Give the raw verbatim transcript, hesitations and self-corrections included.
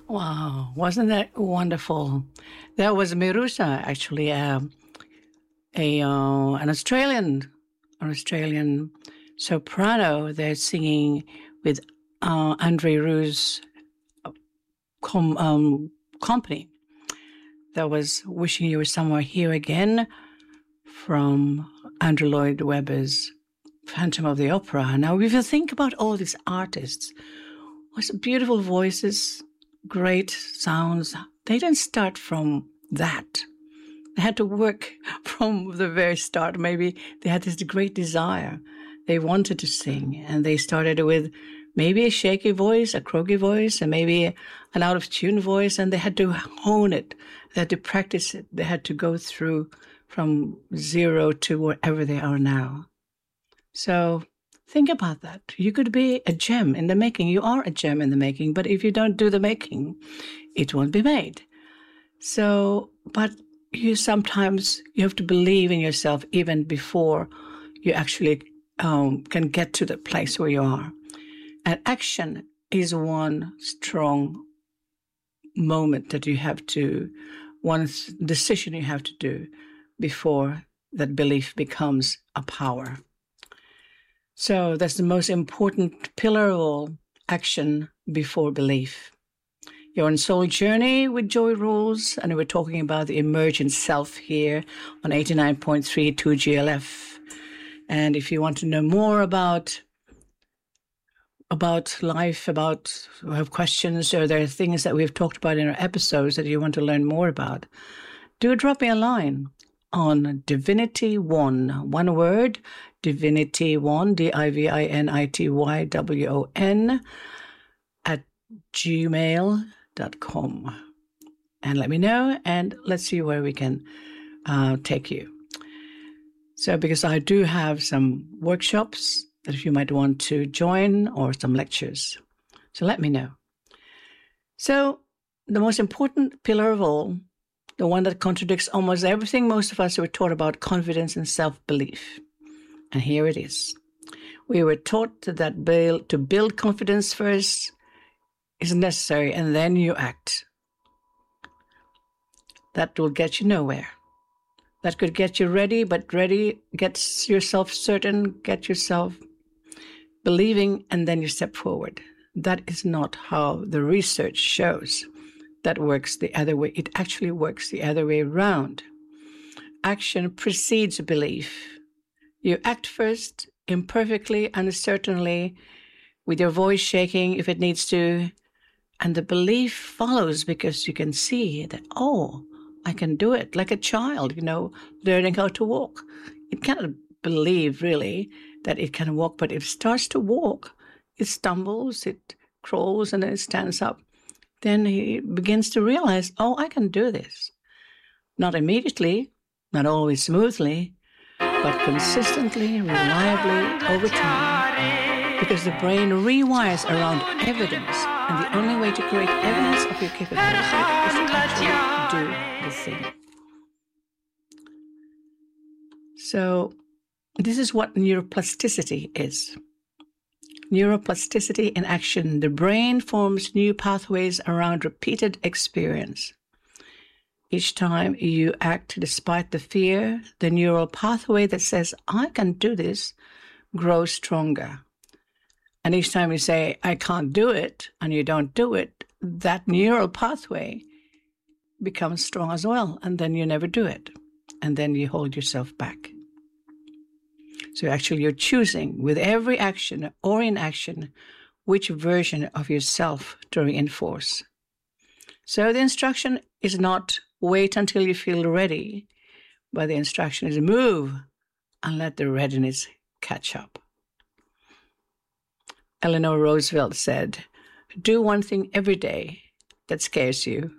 Wow, wasn't that wonderful? That was Merusa, actually, uh, a uh, an Australian, an Australian soprano. They're singing with uh, Andre Rieu's com, um, company. That was "Wishing You Were Somewhere Here Again" from Andrew Lloyd Webber's Phantom of the Opera. Now, if you think about all these artists, what beautiful voices, great sounds, they didn't start from that. They had to work from the very start. Maybe they had this great desire. They wanted to sing, and they started with maybe a shaky voice, a croaky voice, and maybe an out-of-tune voice, and they had to hone it. They had to practice it. They had to go through from zero to wherever they are now. So think about that. You could be a gem in the making. You are a gem in the making, but if you don't do the making, it won't be made. So, but you sometimes, you have to believe in yourself even before you actually um, can get to the place where you are. And action is one strong moment that you have to, one decision you have to do before that belief becomes a power. So that's the most important pillar of all, action before belief. You're on Soul Journey with Joy Rules, and we're talking about the emergent self here on eighty-nine point three two G L F. And if you want to know more about about life, about have questions, or there are things that we've talked about in our episodes that you want to learn more about, do drop me a line on Divinity One, one word, Divinity One, D I V I N I T Y W O N, at gmail dot com. And let me know, and let's see where we can uh, take you. So, because I do have some workshops that if you might want to join, or some lectures. So let me know. So, the most important pillar of all, the one that contradicts almost everything most of us were taught about confidence and self-belief. And here it is. We were taught that build, to build confidence first is necessary, and then you act. That will get you nowhere. That could get you ready, but ready gets yourself certain, get yourself believing, and then you step forward. That is not how the research shows. That works the other way. It actually works the other way around. Action precedes belief. You act first, imperfectly, uncertainly, with your voice shaking if it needs to, and the belief follows because you can see that, oh, I can do it, like a child, you know, learning how to walk. It cannot believe, really, that it can walk, but if it starts to walk, it stumbles, it crawls, and then it stands up. Then he begins to realize, oh, I can do this. Not immediately, not always smoothly, but consistently, reliably, over time. Because the brain rewires around evidence, and the only way to create evidence of your capability is to actually do the thing. So, this is what neuroplasticity is. Neuroplasticity in action. The brain forms new pathways around repeated experience. Each time you act despite the fear, the neural pathway that says, I can do this, grows stronger. And each time you say, I can't do it, and you don't do it, that neural pathway becomes strong as well, and then you never do it. And then you hold yourself back. So actually you're choosing with every action or inaction which version of yourself to reinforce. So the instruction is not wait until you feel ready, but the instruction is move and let the readiness catch up. Eleanor Roosevelt said, do one thing every day that scares you,